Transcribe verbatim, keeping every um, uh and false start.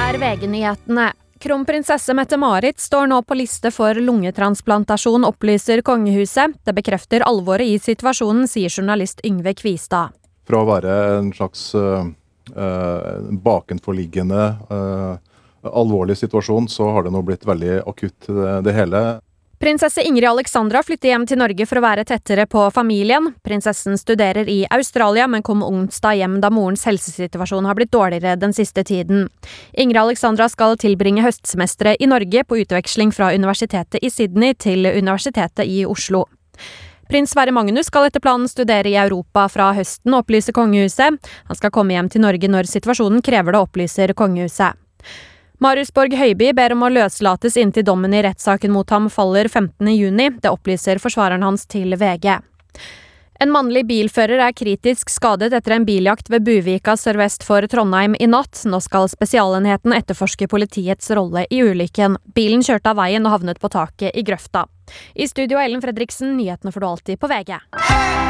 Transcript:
er V G-nyhetene. Kronprinsesse Mette-Marit står nå på liste for lungetransplantasjon, opplyser kongehuset. Det bekrefter alvoret i situasjonen, sier journalist Yngve Kvistad. Fra å være en slags uh, uh, bakenforliggende uh, alvorlig situasjon, så har det nå blitt veldig akutt det, det hele. Prinsesse Ingrid Alexandra flytter hjem til Norge for å være tettere på familien. Prinsessen studerer i Australia, men kom onsdag hjem da morens helsesituasjon har blitt dårligere den siste tiden. Ingrid Alexandra skal tilbringe høstsemesteret i Norge på utveksling fra universitetet i Sydney til universitetet i Oslo. Prins Sverre Magnus skal etter planen studere i Europa fra høsten, opplyser kongehuset. Han skal komme hjem til Norge når situasjonen krever det, opplyser kongehuset. Marius Borg Høiby ber om å løslates inntil dommen i rettssaken mot ham faller femtende juni. Det opplyser forsvareren hans til V G. En mannlig bilfører er kritisk skadet etter en biljakt ved Buvika sørvest for Trondheim i natt. Nå skal spesialenheten etterforske politiets rolle i ulykken. Bilen kjørte av veien og havnet på taket i grøfta. I studio Ellen Fredriksen, nyhetene får du alltid på V G.